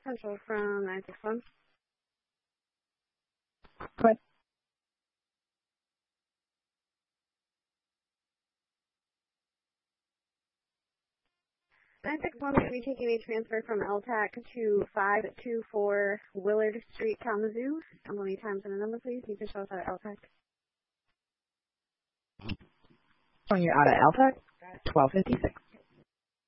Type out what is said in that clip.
Central from 961. Go ahead. We'll be taking a transfer from LTAC to 524 Willard Street, Kalamazoo. How many times in the number, please? You can show us out of LTAC. Showing you out of LTAC, 1256.